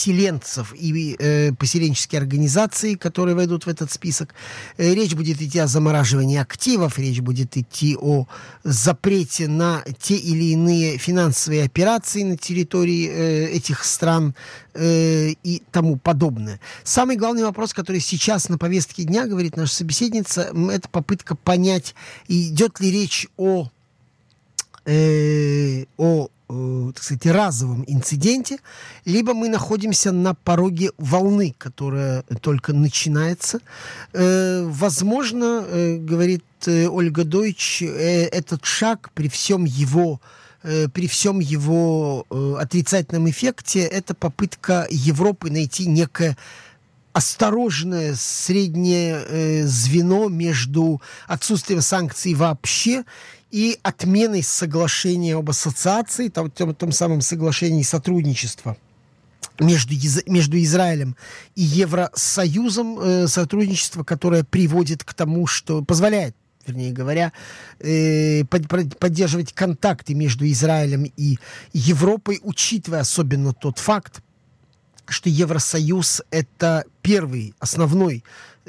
переселенцев и поселенческие организации, которые войдут в этот список. Речь будет идти о замораживании активов, речь будет идти о запрете на те или иные финансовые операции на территории этих стран и тому подобное. Самый главный вопрос, который сейчас на повестке дня, говорит наша собеседница, это попытка понять, идет ли речь о так сказать, разовом инциденте, либо мы находимся на пороге волны, которая только начинается. Возможно, говорит Ольга Дойч, этот шаг при всем его отрицательном эффекте, это попытка Европы найти некое осторожное среднее звено между отсутствием санкций вообще и отменой соглашения об ассоциации, том самом соглашении сотрудничества между Израилем и Евросоюзом, сотрудничество, которое приводит к тому, что позволяет, вернее говоря, поддерживать контакты между Израилем и Европой, учитывая особенно тот факт, что Евросоюз — это первый, основной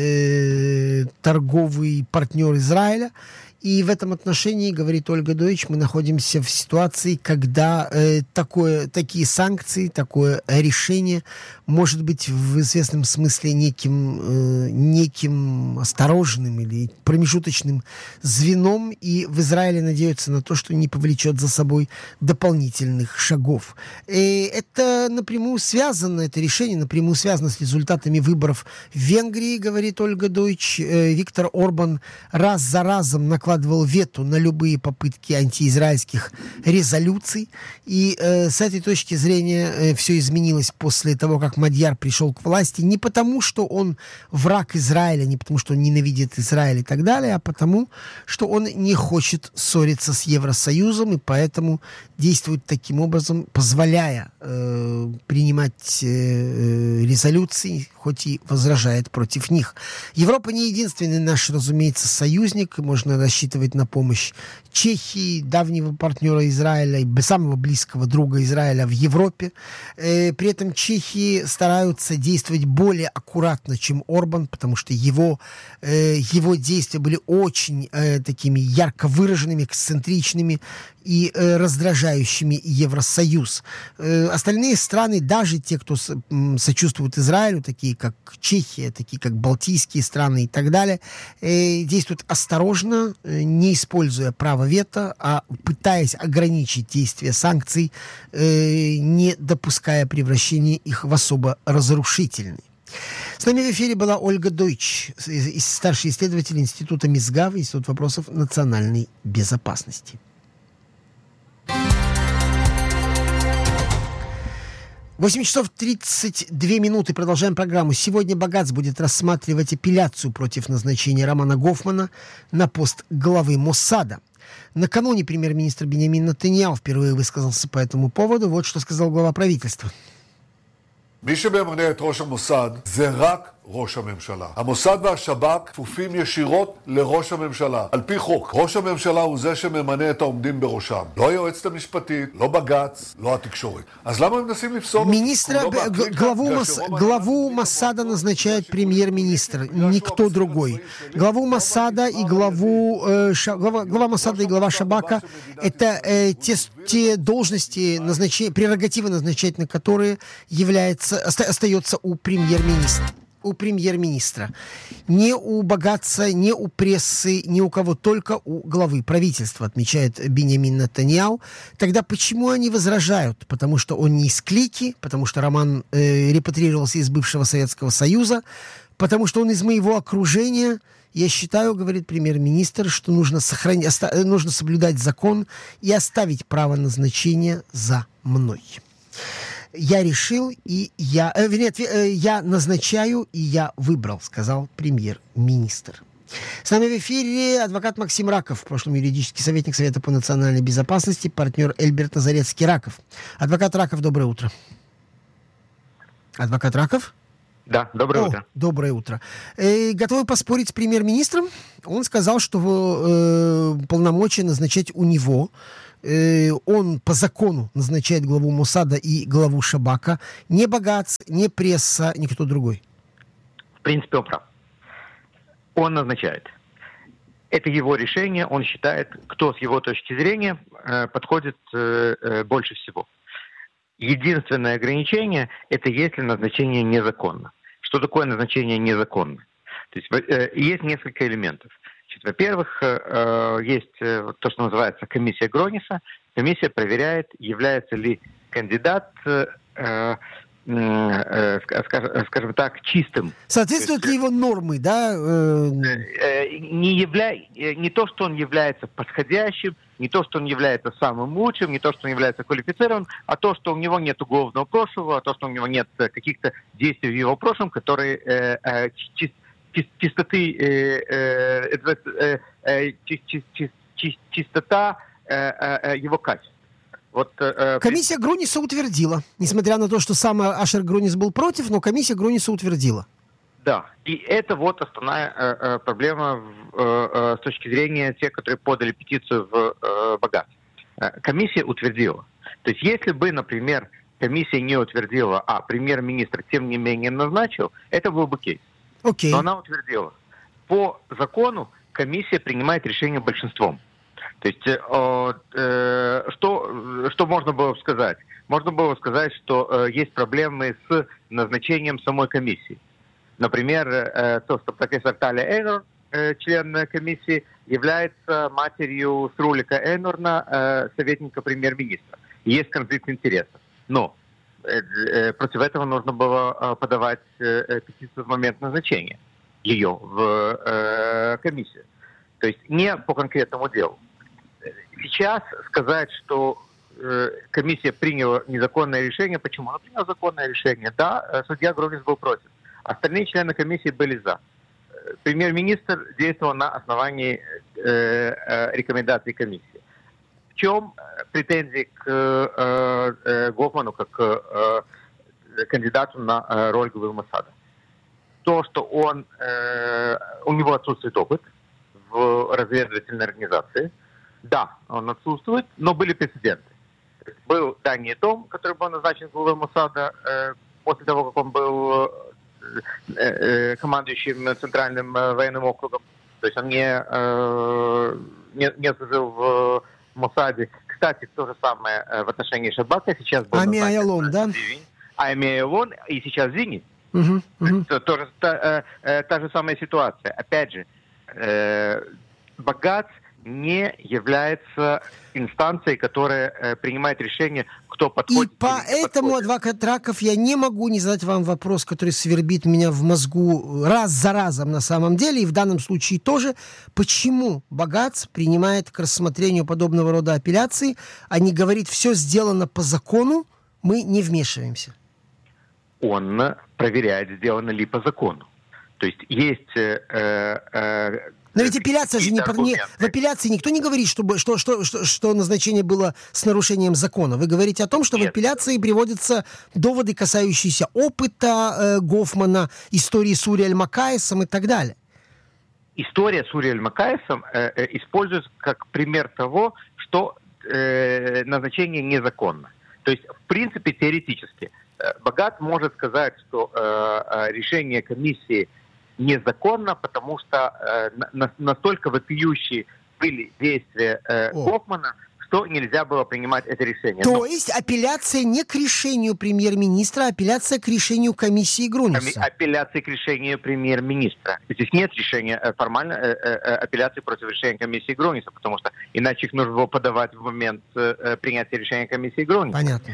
торговый партнер Израиля. И в этом отношении, говорит Ольга Дойч, мы находимся в ситуации, когда такие санкции, такое решение может быть в известном смысле неким осторожным или промежуточным звеном, и в Израиле надеются на то, что не повлечет за собой дополнительных шагов. И это решение напрямую связано с результатами выборов в Венгрии, говорит Ольга Дойч. Виктор Орбан раз за разом накладывал вето на любые попытки антиизраильских резолюций. И с этой точки зрения все изменилось после того, как Мадьяр пришел к власти. Не потому, что он враг Израиля, не потому, что он ненавидит Израиль и так далее, а потому, что он не хочет ссориться с Евросоюзом и поэтому действует таким образом, позволяя принимать резолюции, хоть и возражает против них. Европа не единственный наш, разумеется, союзник. Можно рассчитывать на помощь Чехии, давнего партнера Израиля и самого близкого друга Израиля в Европе. При этом чехи стараются действовать более аккуратно, чем Орбан, потому что его действия были очень такими ярко выраженными, эксцентричными и раздражающими Евросоюз. Остальные страны, даже те, кто сочувствует Израилю, такие как Чехия, такие как Балтийские страны и так далее, действуют осторожно, не используя право вето, а пытаясь ограничить действие санкций, не допуская превращения их в особо разрушительные. С нами в эфире была Ольга Дойч, старший исследователь Института МИСГАВ, Институт вопросов национальной безопасности. 8 часов 32 минуты. Продолжаем программу. Сегодня Багац будет рассматривать апелляцию против назначения Романа Гофмана на пост главы Моссада. Накануне премьер-министр Биньямин Нетаньяху впервые высказался по этому поводу. Вот что сказал глава правительства. מי שממנה את ראש המוסד זה רק ראש הממשלה. המוסד והשב"כ כפופים ישירות לראש הממשלה. על פי חוק, ראש הממשלה הוא זה שממנה את העומדים בראשם. לא היועצת המשפטית, לא בג"ץ, לא התקשורת. אז למה הם מנסים לפסול? Главу Моссада назначает премьер-министр, никто другой. Главу Моссада и глава Моссада и глава Шабака — это те должности, прерогативы назначать на которые остается у премьер-министра. Не у богатца, не у прессы, ни у кого, только у главы правительства, отмечает Биньямин Нетаньяху. Тогда почему они возражают? Потому что он не из клики, потому что Роман репатриировался из бывшего Советского Союза, потому что он из моего окружения. Я считаю, говорит премьер-министр, что нужно соблюдать закон и оставить право назначения за мной. Я решил, и я назначаю, и я выбрал, сказал премьер-министр. С нами в эфире адвокат Максим Раков, в прошлом юридический советник Совета по национальной безопасности, партнер Эльберт Назарецкий-Раков. Адвокат Раков, доброе утро. Адвокат Раков? Да, доброе утро. Доброе утро. Готовы поспорить с премьер-министром? Он сказал, что полномочия назначать у него. он по закону назначает главу Моссада и главу Шабака, не Багац, не пресса, никто другой. В принципе, он прав. Он назначает. Это его решение, он считает, кто с его точки зрения подходит больше всего. Единственное ограничение – это если назначение незаконно. Что такое назначение незаконно? То есть есть несколько элементов. Значит, во-первых, есть то, что называется комиссия Грониса. Комиссия проверяет, является ли кандидат, скажем так, чистым. Соответствуют ли его нормы, да? Не то, что он является подходящим, не то, что он является самым лучшим, не то, что он является квалифицированным, а то, что у него нет уголовного прошлого, а то, что у него нет каких-то действий в его прошлом, которые чистота его качеств. Вот, комиссия Грониса утвердила, несмотря на то, что сам Ашер Гронис был против, но комиссия Грониса утвердила. Да, и это вот основная проблема с точки зрения тех, которые подали петицию в Багац. Комиссия утвердила. То есть если бы, например, комиссия не утвердила, а премьер-министр тем не менее назначил, это был бы кейс. Окей. Но она утвердила. По закону комиссия принимает решение большинством. То есть что можно было сказать? Можно было сказать, что есть проблемы с назначением самой комиссии. Например, то, что профессор Таля Эйнор, член комиссии, является матерью Срулика Эйнорна, советника премьер-министра. Есть конфликт интересов. Но против этого нужно было подавать петицию в момент назначения ее в комиссию. То есть не по конкретному делу. Сейчас сказать, что комиссия приняла незаконное решение. Почему? Она приняла законное решение. Да, судья Гронис был против. Остальные члены комиссии были за. Премьер-министр действовал на основании рекомендаций комиссии. В чем претензии к Гофману как кандидату на роль главы Моссада? То, что у него отсутствует опыт в разведывательной организации. Да, он отсутствует, но были прецеденты. Был Дани Том, который был назначен главой Моссада после того, как он был командующим Центральным военным округом. То есть он не служил в Моссаде. Кстати, то же самое в отношении Шабака. Сейчас был Ами Аялон, да? Ами Аялон и сейчас Зини. Та же самая ситуация. Опять же, Багац не является инстанцией, которая принимает решение, кто подходит. И поэтому, адвокат Раков, я не могу не задать вам вопрос, который свербит меня в мозгу раз за разом на самом деле, и в данном случае тоже. Почему Багац принимает к рассмотрению подобного рода апелляции, а не говорит, все сделано по закону, мы не вмешиваемся? Он проверяет, сделано ли по закону. То есть есть... Но ведь апелляция же в апелляции никто не говорит, что назначение было с нарушением закона. Вы говорите о том, что в апелляции приводятся доводы, касающиеся опыта Гофмана, истории с Ури Аль-Макаисом и так далее. История с Ури Аль-Макаисом используется как пример того, что назначение незаконно. То есть, в принципе, теоретически, Багац может сказать, что решение комиссии незаконно, потому что настолько вопиющие были действия Гофмана, что нельзя было принимать это решение. То есть апелляция не к решению премьер-министра, а апелляция к решению комиссии Грониса. Апелляция к решению премьер-министра. Здесь нет решения формально апелляции против решения комиссии Грониса, потому что иначе их нужно было подавать в момент принятия решения комиссии Грониса. Понятно.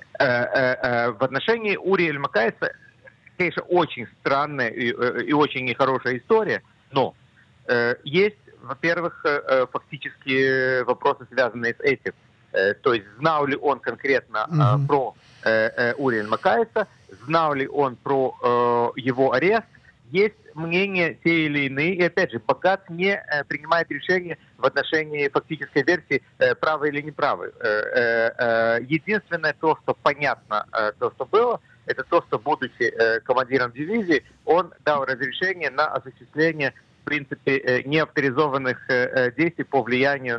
В отношении Ури Аль-Макаиса, конечно, очень странная и очень нехорошая история, но есть, во-первых, фактически вопросы, связанные с этим. То есть знал ли он конкретно про Ури Аль-Макаиса, знал ли он про его арест. Есть мнения те или иные, и опять же, Багац не принимает решение в отношении фактической версии, правы или неправы. Единственное то, что понятно, то, что было, это то, что, будучи командиром дивизии, он дал разрешение на осуществление, в принципе, неавторизованных действий по влиянию на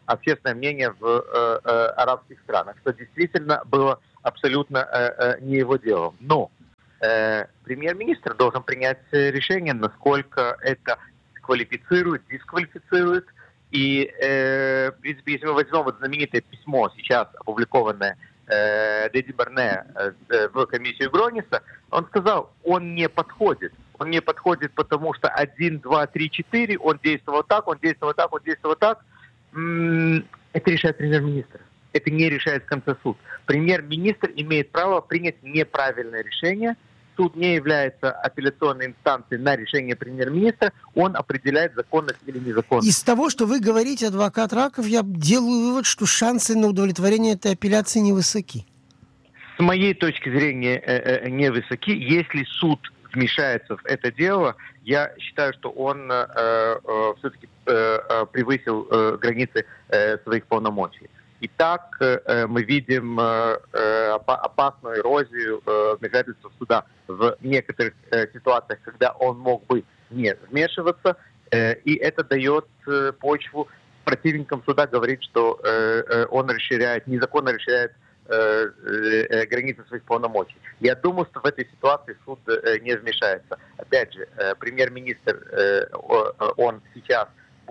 общественное мнение в арабских странах, что действительно было абсолютно не его делом. Но премьер-министр должен принять решение, насколько это квалифицирует, дисквалифицирует. И, в принципе, если мы возьмем вот знаменитое письмо, сейчас опубликованное Деди Барне в комиссию Грониса, он сказал, он не подходит. Он не подходит, потому что 1, 2, 3, 4, он действовал так, он действовал так, он действовал так. Это решает премьер-министр. Это не решает в конце суд. Премьер-министр имеет право принять неправильное решение. Суд не является апелляционной инстанцией на решение премьер-министра. Он определяет законность или незаконность. Из того, что вы говорите, адвокат Раков, я делаю вывод, что шансы на удовлетворение этой апелляции невысоки. С моей точки зрения, невысоки. Если суд вмешается в это дело, я считаю, что он все-таки превысил границы своих полномочий. Итак, мы видим опасную эрозию вмешательства суда в некоторых ситуациях, когда он мог бы не вмешиваться, и это дает почву противникам суда говорить, что он незаконно расширяет границы своих полномочий. Я думаю, что в этой ситуации суд не вмешается. Опять же, премьер-министр, он сейчас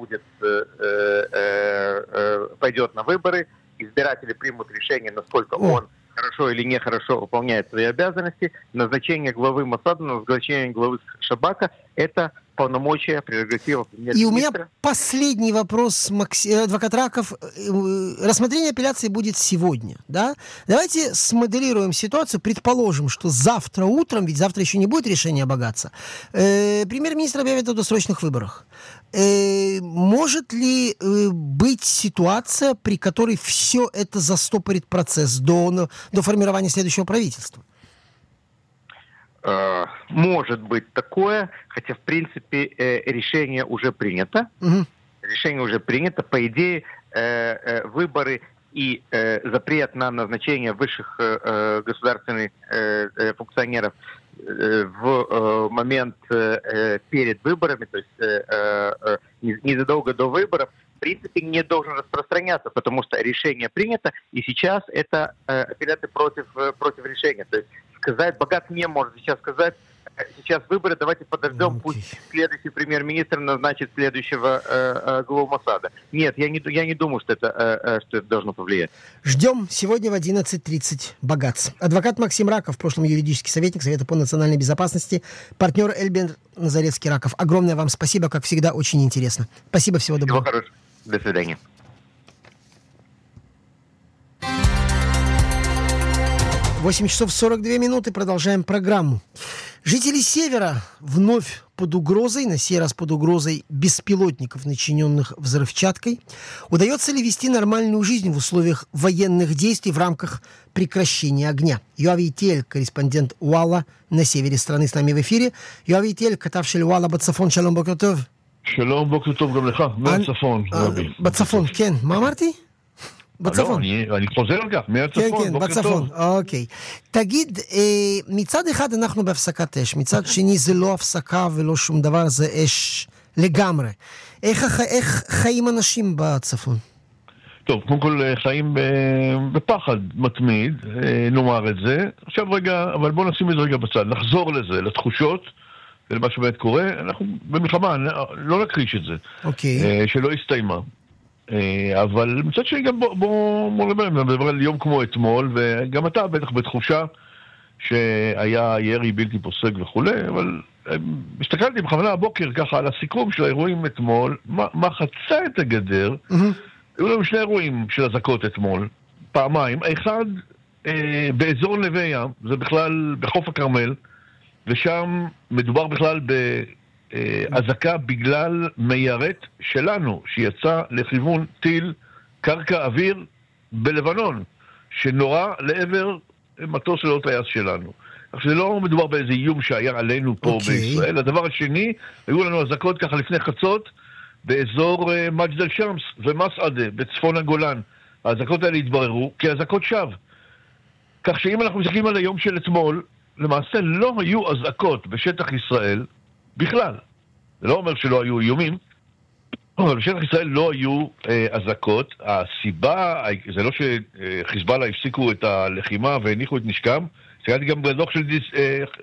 пойдет на выборы, избиратели примут решение, насколько он хорошо или нехорошо выполняет свои обязанности. Назначение главы Моссада, назначение главы Шабака – это полномочия, прерогатива премьер-министра. И у меня последний вопрос, адвокат Раков. Рассмотрение апелляции будет сегодня, да? Давайте смоделируем ситуацию. Предположим, что завтра утром, ведь завтра еще не будет решения Багаца, премьер-министр объявит о досрочных выборах. Может ли быть ситуация, при которой все это застопорит процесс до формирования следующего правительства? Может быть такое, хотя, в принципе, решение уже принято. Угу. Решение уже принято. По идее, выборы и запрет на назначение высших государственных функционеров в момент перед выборами, то есть незадолго до выборов, в принципе, не должен распространяться, потому что решение принято, и сейчас это апелляты против решения. То есть Багац не может сейчас сказать, сейчас выборы, давайте подождем, пусть следующий премьер-министр назначит следующего главу Моссада. Нет, я не думаю, что это должно повлиять. Ждем сегодня в 11:30 Багац. Адвокат Максим Раков, в прошлом юридический советник Совета по национальной безопасности, партнер Эльбер Назарецкий Раков. Огромное вам спасибо, как всегда, очень интересно. Спасибо, всего доброго. Всего хорошего. До свидания. 8 часов 42 минуты. Продолжаем программу. Жители Севера вновь под угрозой, на сей раз под угрозой беспилотников, начиненных взрывчаткой. Удается ли вести нормальную жизнь в условиях военных действий в рамках прекращения огня? Йоави Итиэль, корреспондент Уалла на севере страны, с нами в эфире. Йоави Итиэль, כתב של וואלה בצפון, שלום בוקר טוב. שלום, בוקר טוב גם לך, מהצפון, רבי. בצפון, כן. מה אמרתי? בצפון. לא, אני חוזר על כך, מהצפון, כן, בוקר בצפון. טוב. אוקיי. תגיד, מצד אחד אנחנו בהפסקת אש, מצד שני זה לא הפסקה ולא שום דבר, זה אש לגמרי. איך חיים אנשים בצפון? טוב, קודם כל חיים בפחד מתמיד, נאמר את זה. עכשיו רגע, אבל בואו נשים את זה רגע בצד, נחזור לזה, לתחושות ולמה שבאמת קורה. אנחנו במלחמה, לא נכחיש את זה. אוקיי. שלא הסתיימה. אבל מצד שני גם בוא נדבר על יום כמו אתמול, וגם אתה בטח בתחושה שהיה ירי בלתי פוסק וכולי, אבל הסתכלתי בכוונה הבוקר ככה על הסיכום של האירועים אתמול, מה חצה את הגדר. היו לנו שני אירועים של אזעקות אתמול, פעמיים. אחד באזור נווה ים, זה בכלל בחוף הכרמל, ושם מדובר בכלל אזעקה בגלל מיירט שלנו שיצא לכיוון טיל קרקע אוויר בלבנון שנורה לעבר מטוס של טייס שלנו. עכשיו זה לא מדובר באיזה איום שהיה עלינו פה בישראל. הדבר השני, היו לנו אזעקות ככה לפני חצות באזור מג'ד אל-שמס ומסעדה בצפון הגולן. האזעקות האלה התבררו כאזעקות שווא. כך שאם אנחנו מסתכלים על היום של אתמול, למעשה לא היו אזעקות בשטח ישראל בכלל. זה לא אומר שלא היו איומים, אבל בשטח ישראל לא היו אזעקות. הסיבה, זה לא שחיזבאללה הפסיקו את הלחימה והניחו את נשקם, סגרתי גם בדוח של